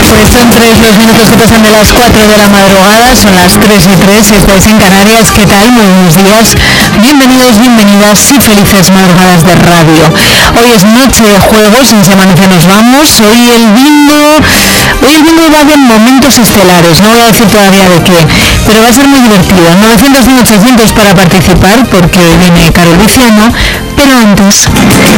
Pues son 3 los minutos que pasan de las 4 de la madrugada, son las 3:03, estáis en Canarias. ¿Qué tal? Muy buenos días, bienvenidos, bienvenidas y felices madrugadas de radio. Hoy es noche de juegos, en Semana nos vamos. Hoy el bingo va de momentos estelares, no voy a decir todavía de qué, pero va a ser muy divertido. 900 y 800 para participar, porque hoy viene Carol Luciano, pero antes...